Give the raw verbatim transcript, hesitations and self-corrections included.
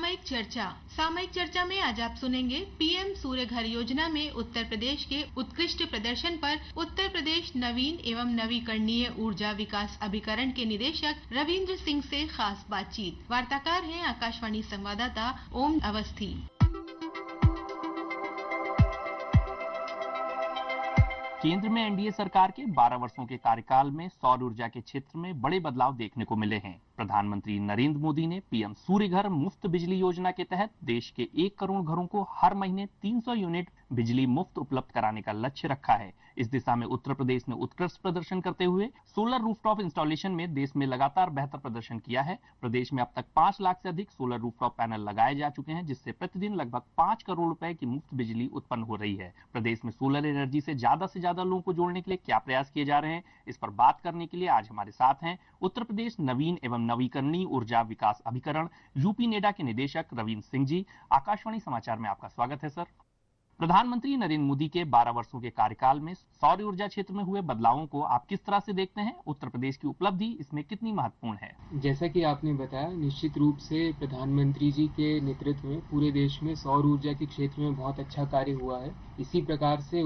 सामयिक चर्चा सामयिक चर्चा में आज आप सुनेंगे पीएम सूर्य घर योजना में उत्तर प्रदेश के उत्कृष्ट प्रदर्शन पर उत्तर प्रदेश नवीन एवं नवीकरणीय ऊर्जा विकास अभिकरण के निदेशक रविंद्र सिंह से खास बातचीत। वार्ताकार हैं आकाशवाणी संवाददाता ओम अवस्थी। केंद्र में एनडीए सरकार के बारह वर्षों के कार्यकाल में सौर ऊर्जा के क्षेत्र में बड़े बदलाव देखने को मिले हैं। प्रधानमंत्री नरेंद्र मोदी ने पीएम सूर्य घर मुफ्त बिजली योजना के तहत देश के एक करोड़ घरों को हर महीने तीन सौ यूनिट बिजली मुफ्त उपलब्ध कराने का लक्ष्य रखा है। इस दिशा में उत्तर प्रदेश ने उत्कृष्ट प्रदर्शन करते हुए सोलर रूफटॉप इंस्टॉलेशन में देश में लगातार बेहतर प्रदर्शन किया है। प्रदेश में अब तक पांच लाख से अधिक सोलर रूफटॉप पैनल लगाए जा चुके हैं, जिससे प्रतिदिन लगभग पांच करोड़ रुपए की मुफ्त बिजली उत्पन्न हो रही है। प्रदेश में सोलर एनर्जी से ज्यादा से ज्यादा लोगों को जोड़ने के लिए क्या प्रयास किए जा रहे हैं, इस पर बात करने के लिए आज हमारे साथ हैं उत्तर प्रदेश नवीन एवं नवीकरणीय ऊर्जा विकास अभिकरण यूपी नेडा के निदेशक रविंद्र सिंह जी। आकाशवाणी समाचार में आपका स्वागत है सर। प्रधानमंत्री नरेंद्र मोदी के बारह वर्षों के कार्यकाल में सौर ऊर्जा क्षेत्र में हुए बदलावों को आप किस तरह से देखते हैं? उत्तर प्रदेश की उपलब्धि इसमें कितनी महत्वपूर्ण है? जैसा कि आपने बताया, निश्चित रूप से प्रधानमंत्री जी के नेतृत्व में पूरे देश में सौर ऊर्जा के क्षेत्र में बहुत अच्छा कार्य हुआ है। इसी प्रकार से